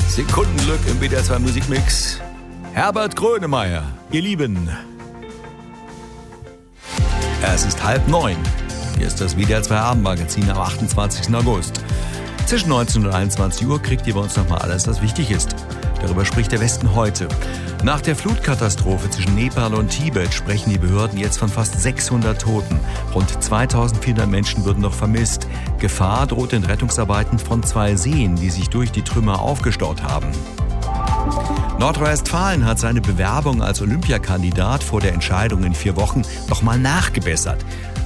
Sekundenglück im WDR 2 Musikmix. Herbert Grönemeyer, ihr Lieben. Es ist 8:30. Hier ist das WDR 2 Abendmagazin am 28. August. Zwischen 19 und 21 Uhr kriegt ihr bei uns nochmal alles, was wichtig ist. Darüber spricht der Westen heute. Nach der Flutkatastrophe zwischen Nepal und Tibet sprechen die Behörden jetzt von fast 600 Toten. Rund 2400 Menschen würden noch vermisst. Gefahr droht den Rettungsarbeiten von 2 Seen, die sich durch die Trümmer aufgestaut haben. Nordrhein-Westfalen hat seine Bewerbung als Olympiakandidat vor der Entscheidung in 4 Wochen nochmal nachgebessert.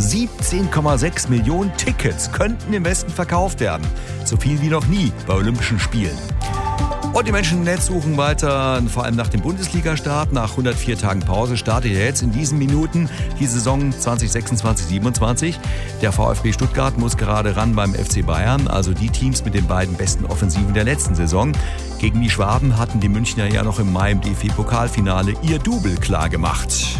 17,6 Millionen Tickets könnten im Westen verkauft werden. So viel wie noch nie bei Olympischen Spielen. Und die Menschen im Netz suchen weiter, vor allem nach dem Bundesliga-Start. Nach 104 Tagen Pause startet ja jetzt in diesen Minuten die Saison 2026/27. Der VfB Stuttgart muss gerade ran beim FC Bayern, also die Teams mit den beiden besten Offensiven der letzten Saison. Gegen die Schwaben hatten die Münchner ja noch im Mai im DFB-Pokalfinale ihr Double klargemacht.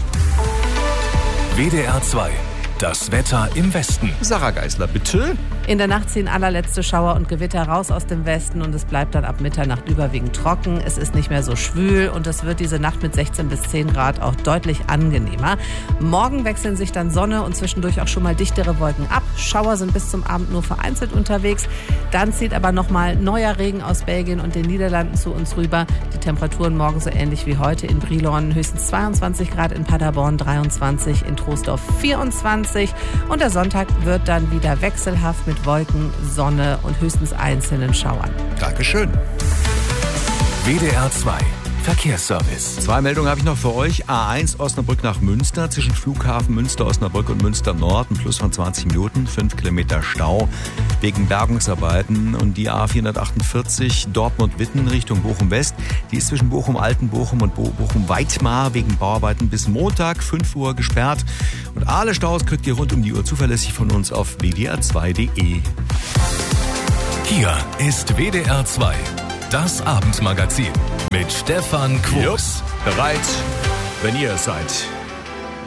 WDR 2. Das Wetter im Westen. Sarah Geisler, bitte. In der Nacht ziehen allerletzte Schauer und Gewitter raus aus dem Westen und es bleibt dann ab Mitternacht überwiegend trocken. Es ist nicht mehr so schwül und es wird diese Nacht mit 16 bis 10 Grad auch deutlich angenehmer. Morgen wechseln sich dann Sonne und zwischendurch auch schon mal dichtere Wolken ab. Schauer sind bis zum Abend nur vereinzelt unterwegs. Dann zieht aber nochmal neuer Regen aus Belgien und den Niederlanden zu uns rüber. Die Temperaturen morgen so ähnlich wie heute in Brilon. Höchstens 22 Grad in Paderborn, 23, in Troisdorf 24. Und der Sonntag wird dann wieder wechselhaft mit Wolken, Sonne und höchstens einzelnen Schauern. Dankeschön. WDR 2. Verkehrsservice. 2 Meldungen habe ich noch für euch. A1 Osnabrück nach Münster, zwischen Flughafen Münster, Osnabrück und Münster Nord, ein Plus von 20 Minuten, 5 Kilometer Stau wegen Bergungsarbeiten. Und die A448 Dortmund-Witten Richtung Bochum-West, die ist zwischen Bochum-Altenbochum und Bochum-Weitmar wegen Bauarbeiten bis Montag 5 Uhr gesperrt. Und alle Staus kriegt ihr rund um die Uhr zuverlässig von uns auf wdr2.de. Hier ist WDR 2. Das Abendmagazin mit Stefan Quos. Bereit, wenn ihr es seid.